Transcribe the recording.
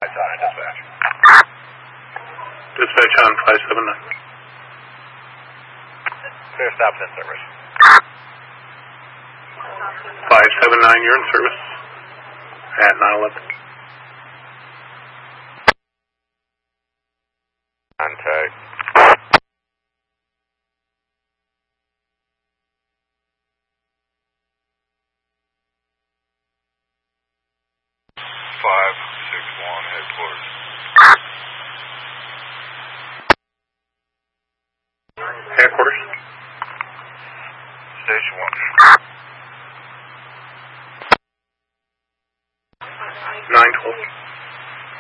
Dispatch. Dispatch on 579. Clear stops in service. 579, you're in service at 911. Contact. 561 headquarters.